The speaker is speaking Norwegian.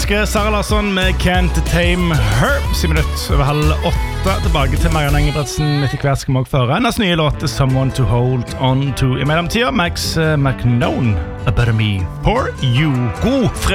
Danske Sara Larsson med Can't Tame Her. 7 minutter over 7:30. Tilbake til Marianne Engebretsen. Etter hvert skal vi også føre hennes nye låt Someone to Hold On To. I mellomtida Max McNone, A Better Me For You. God fredag.